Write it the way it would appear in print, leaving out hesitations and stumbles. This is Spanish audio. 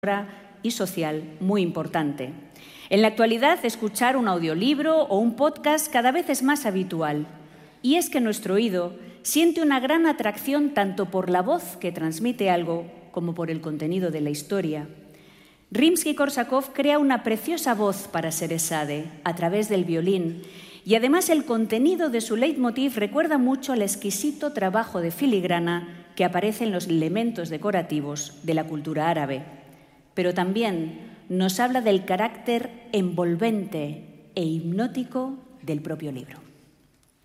y social muy importante. En la actualidad, escuchar un audiolibro o un podcast cada vez es más habitual. Y es que nuestro oído siente una gran atracción tanto por la voz que transmite algo como por el contenido de la historia. Rimsky-Korsakov crea una preciosa voz para Sheresade a través del violín y además el contenido de su leitmotiv recuerda mucho al exquisito trabajo de filigrana que aparece en los elementos decorativos de la cultura árabe. Pero también nos habla del carácter envolvente e hipnótico del propio libro.